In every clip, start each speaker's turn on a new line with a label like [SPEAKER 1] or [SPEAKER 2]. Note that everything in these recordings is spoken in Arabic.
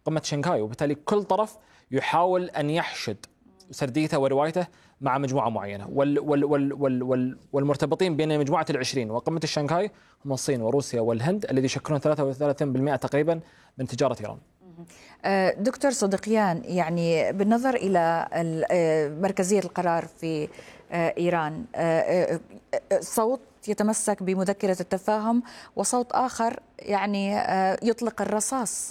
[SPEAKER 1] قمة شنغهاي، وبالتالي كل طرف يحاول أن يحشد سرديته وروايته مع مجموعة معينة، والمرتبطين بين مجموعة العشرين وقمة الشنغهاي هم الصين وروسيا والهند الذي يشكلون 33% تقريبا من تجارة إيران.
[SPEAKER 2] دكتور صدقيان، يعني بالنظر إلى مركزية القرار في إيران، صوت يتمسك بمذكرة التفاهم وصوت آخر يعني يطلق الرصاص،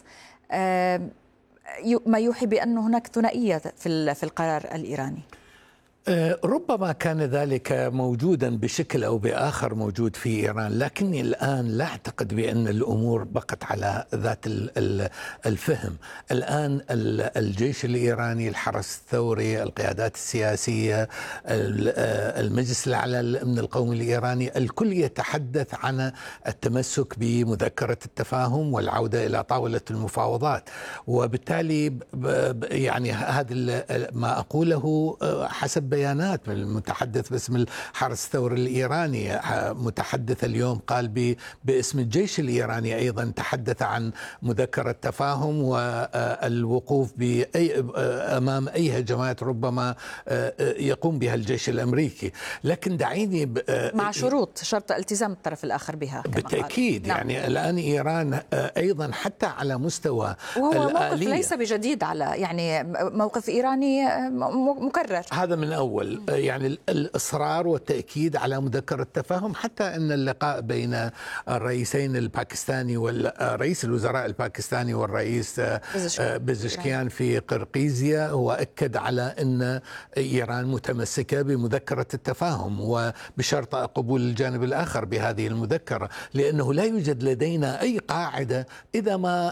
[SPEAKER 2] ما يوحي بأن هناك ثنائية في القرار الإيراني.
[SPEAKER 3] ربما كان ذلك موجودا بشكل أو بآخر موجود في إيران، لكني الآن لا أعتقد بأن الأمور بقت على ذات الفهم. الآن الجيش الإيراني، الحرس الثوري، القيادات السياسية، المجلس الأعلى للأمن القومي الإيراني، الكل يتحدث عن التمسك بمذكرة التفاهم والعودة إلى طاولة المفاوضات. وبالتالي يعني هذا ما أقوله حسب بيانات من المتحدث باسم الحرس الثوري الإيراني. متحدث اليوم قال باسم الجيش الإيراني أيضا تحدث عن مذكرة تفاهم والوقوف أمام أي هجمات ربما يقوم بها الجيش الأمريكي. لكن دعيني
[SPEAKER 2] مع شرط التزام الطرف الآخر بها
[SPEAKER 3] بالتأكيد.
[SPEAKER 2] نعم.
[SPEAKER 3] يعني الآن إيران أيضا حتى على مستوى
[SPEAKER 2] وهو موقف ليس بجديد، على يعني موقف إيراني مكرر.
[SPEAKER 3] هذا من أول يعني الإصرار والتأكيد على مذكرة التفاهم، حتى أن اللقاء بين الرئيسين الباكستاني والرئيس الوزراء الباكستاني والرئيس بزشكيان في قرقيزيا، هو أكد على أن إيران متمسكة بمذكرة التفاهم وبشرط قبول الجانب الآخر بهذه المذكرة، لأنه لا يوجد لدينا أي قاعدة إذا ما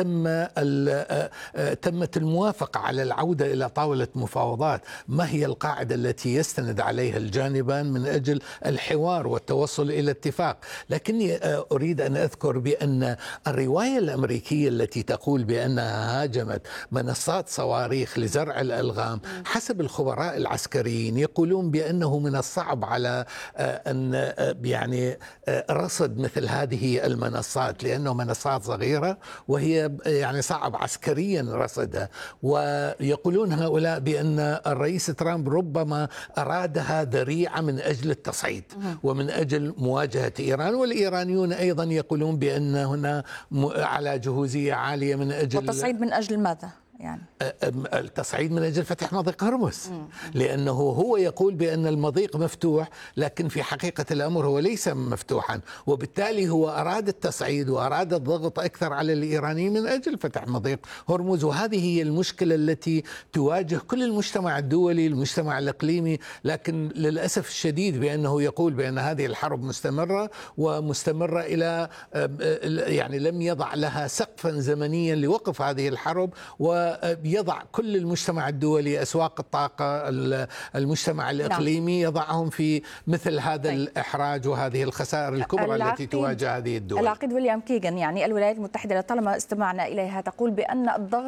[SPEAKER 3] تمت الموافقة على العودة إلى طاولة مفاوضات. ما هي القاعدة التي يستند عليها الجانبان من أجل الحوار والتوصل إلى اتفاق؟ لكني أريد أن أذكر بأن الرواية الأمريكية التي تقول بأنها هاجمت منصات صواريخ لزرع الألغام، حسب الخبراء العسكريين يقولون بأنه من الصعب على أن يعني رصد مثل هذه المنصات، لأنه منصات صغيرة وهي يعني صعب عسكريا رصدها. ويقولون هؤلاء بأن الرئيس ترامب ربما أرادها ذريعة من أجل التصعيد ومن أجل مواجهة إيران، والإيرانيون أيضا يقولون بأن هنا على جهوزية عالية من أجل
[SPEAKER 2] والتصعيد من أجل ماذا؟ يعني
[SPEAKER 3] التصعيد من أجل فتح مضيق هرمز، لأنه هو يقول بأن المضيق مفتوح، لكن في حقيقة الأمر هو ليس مفتوحا، وبالتالي هو أراد التصعيد وأراد الضغط أكثر على الإيرانيين من أجل فتح مضيق هرمز. وهذه هي المشكلة التي تواجه كل المجتمع الدولي، المجتمع الإقليمي. لكن للأسف الشديد بأنه يقول بأن هذه الحرب مستمرة ومستمرة إلى يعني لم يضع لها سقفا زمنيا لوقف هذه الحرب، ويضع كل المجتمع الدولي، أسواق الطاقة، المجتمع الإقليمي، يضعهم في مثل هذا الإحراج وهذه الخسائر الكبرى التي تواجه هذه الدول.
[SPEAKER 2] العقيد ويليام كيغان، يعني الولايات المتحدة طالما استمعنا إليها تقول بأن الضغط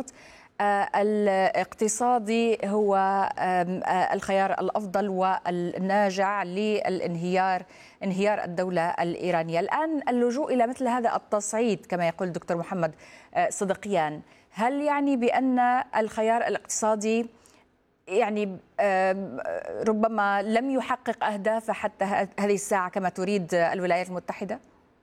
[SPEAKER 2] الاقتصادي هو الخيار الأفضل والناجع للانهيار الدولة الإيرانية. الآن اللجوء إلى مثل هذا التصعيد كما يقول الدكتور محمد صدقيان، هل يعني بأن الخيار الاقتصادي يعني ربما لم يحقق أهدافه حتى هذه الساعة كما تريد الولايات المتحدة؟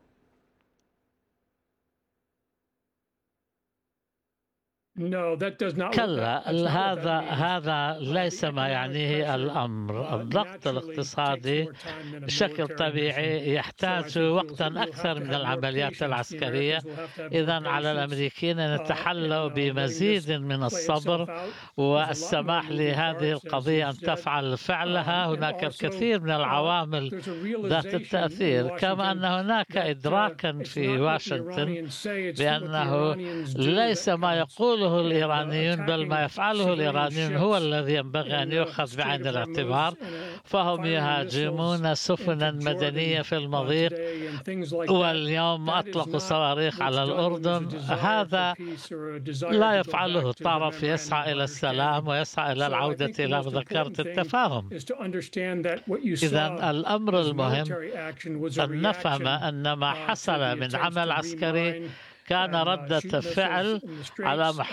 [SPEAKER 4] كلا، هذا ليس ما يعنيه الأمر. الضغط الاقتصادي بشكل طبيعي يحتاج وقتا أكثر من العمليات العسكرية. إذن على الأمريكيين أن يتحلوا بمزيد من الصبر والسماح لهذه القضية أن تفعل فعلها. هناك الكثير من العوامل ذات التأثير، كما أن هناك إدراكا في واشنطن بأنه ليس ما يقول الإيرانيون بل ما يفعله الإيرانيون هو الذي ينبغي أن يؤخذ بعين الاعتبار. فهم يهاجمون سفنا مدنية في المضيق، واليوم أطلقوا صواريخ على الأردن. هذا لا يفعله الطرف يسعى إلى السلام ويسعى إلى العودة إلى مذكرة التفاهم. إذن الأمر المهم أن نفهم أن ما حصل من عمل عسكري كان ردة فعل على